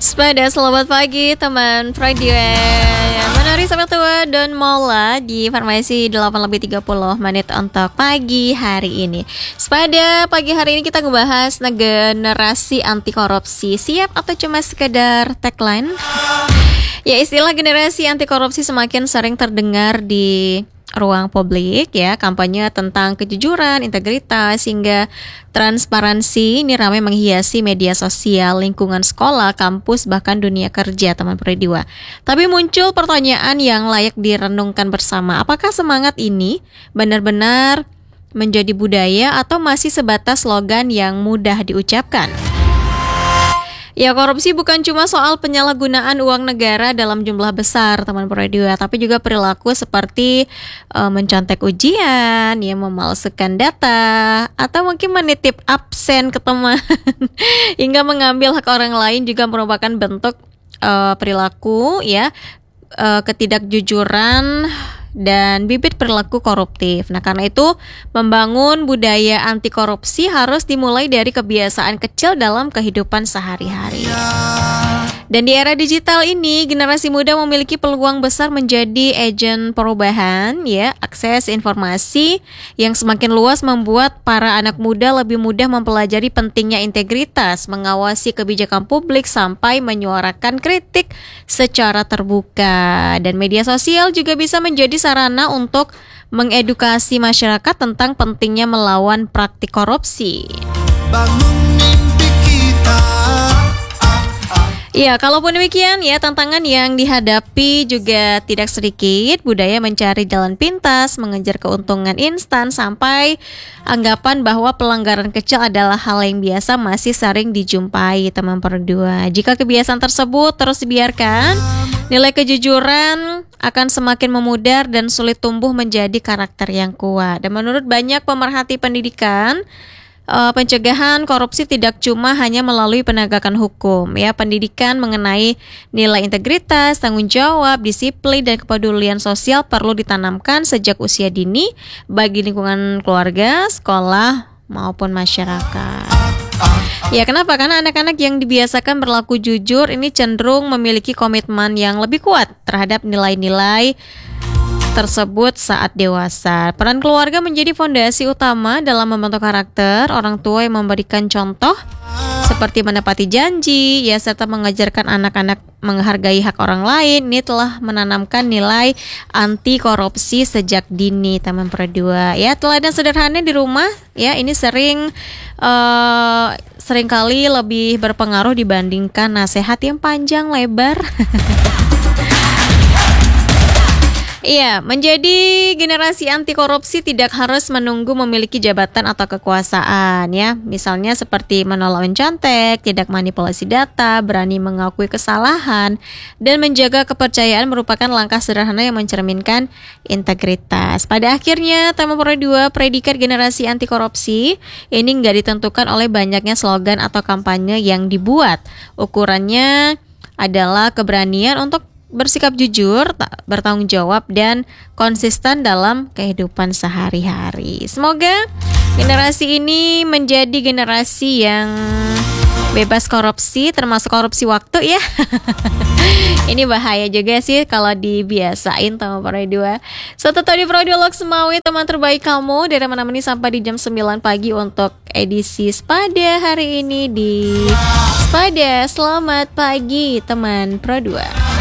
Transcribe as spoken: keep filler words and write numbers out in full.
Pada selamat pagi teman radio Menari sama tua dan mola di Farmasi delapan lebih tiga puluh menit untuk pagi hari ini. Pada pagi hari ini kita ngebahas generasi anti korupsi. Siap atau cuma sekedar tagline? Ya, istilah generasi anti korupsi semakin sering terdengar di ruang publik ya, kampanye tentang kejujuran, integritas hingga transparansi ini ramai menghiasi media sosial, lingkungan sekolah, kampus, bahkan dunia kerja teman peridiwa. Tapi muncul pertanyaan yang layak direnungkan bersama. Apakah semangat ini benar-benar menjadi budaya atau masih sebatas slogan yang mudah diucapkan? Ya, korupsi bukan cuma soal penyalahgunaan uang negara dalam jumlah besar, teman peridiwa, tapi juga perilaku seperti e, mencontek ujian, ya, memalsukan data, atau mungkin menitip absen ke teman, hingga mengambil hak orang lain juga merupakan bentuk e, perilaku, ya, e, ketidakjujuran dan bibit perilaku koruptif. Nah, karena itu membangun budaya anti korupsi harus dimulai dari kebiasaan kecil dalam kehidupan sehari-hari. Dan di era digital ini, generasi muda memiliki peluang besar menjadi agen perubahan, ya. Akses informasi yang semakin luas membuat para anak muda lebih mudah mempelajari pentingnya integritas, mengawasi kebijakan publik sampai menyuarakan kritik secara terbuka. Dan media sosial juga bisa menjadi sarana untuk mengedukasi masyarakat tentang pentingnya melawan praktik korupsi. Bangun mimpi kita. Ya, kalaupun demikian ya, tantangan yang dihadapi juga tidak sedikit. Budaya mencari jalan pintas, mengejar keuntungan instan, sampai anggapan bahwa pelanggaran kecil adalah hal yang biasa masih sering dijumpai teman peridiwa. Jika kebiasaan tersebut terus dibiarkan, nilai kejujuran akan semakin memudar dan sulit tumbuh menjadi karakter yang kuat. Dan menurut banyak pemerhati pendidikan, Uh, pencegahan korupsi tidak cuma hanya melalui penegakan hukum, ya. Pendidikan mengenai nilai integritas, tanggung jawab, disiplin, dan kepedulian sosial perlu ditanamkan sejak usia dini bagi lingkungan keluarga, sekolah, maupun masyarakat. Ya, kenapa? Karena anak-anak yang dibiasakan berlaku jujur ini cenderung memiliki komitmen yang lebih kuat terhadap nilai-nilai tersebut saat dewasa. Peran keluarga menjadi fondasi utama dalam membentuk karakter. Orang tua yang memberikan contoh seperti menepati janji, ya, serta mengajarkan anak-anak menghargai hak orang lain, ini telah menanamkan nilai anti korupsi sejak dini teman peridiwa. Ya, teladan sederhana di rumah, ya, ini sering uh, seringkali lebih berpengaruh dibandingkan nasihat yang panjang lebar. Iya, menjadi generasi anti korupsi tidak harus menunggu memiliki jabatan atau kekuasaan, ya. Misalnya seperti menolak mencontek, tidak manipulasi data, berani mengakui kesalahan, dan menjaga kepercayaan merupakan langkah sederhana yang mencerminkan integritas. Pada akhirnya, tema peridiwa predikat generasi anti korupsi ini nggak ditentukan oleh banyaknya slogan atau kampanye yang dibuat. Ukurannya adalah keberanian untuk bersikap jujur, bertanggung jawab, dan konsisten dalam kehidupan sehari-hari. Semoga generasi ini menjadi generasi yang bebas korupsi, termasuk korupsi waktu, ya. Ini bahaya juga sih kalau dibiasain sama peridiwa. So, tetap di Prodiolog Semawi, teman terbaik kamu, dari menemani sampai di jam sembilan pagi untuk edisi Spada hari ini di Spada. Selamat pagi teman Pro dua.